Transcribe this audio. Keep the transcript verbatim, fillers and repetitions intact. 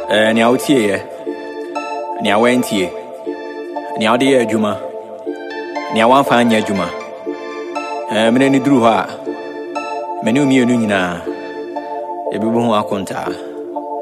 Eh, ni autie ye. Ni awentie. Ni ade ye adwuma. Ni awanfa anya adwuma. Eh, mene ni duru ha. Mene umienu nyina. Ebibu ho akonta.